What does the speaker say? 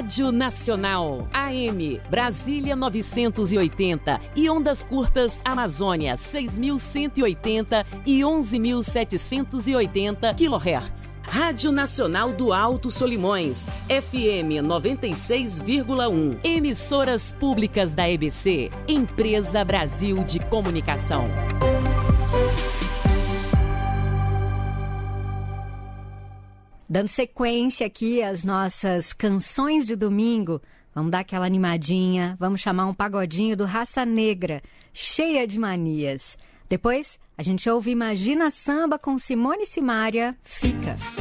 Rádio Nacional, AM, Brasília 980 e ondas curtas Amazônia 6.180 e 11.780 kHz. Rádio Nacional do Alto Solimões, FM 96,1. Emissoras públicas da EBC, Empresa Brasil de Comunicação. Dando sequência aqui às nossas canções de domingo, vamos dar aquela animadinha, vamos chamar um pagodinho do Raça Negra, Cheia de Manias. Depois, a gente ouve Imagina Samba com Simone e Simária, Fica.